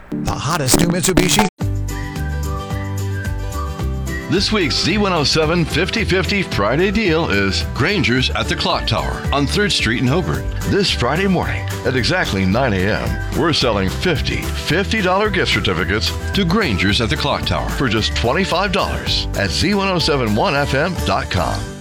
The hottest new Mitsubishi. This week's Z107 50/50 Friday deal is Granger's at the Clock Tower on 3rd Street in Hobart. This Friday morning at exactly 9 a.m., we're selling $50 gift certificates to Granger's at the Clock Tower for just $25 at Z1071FM.com.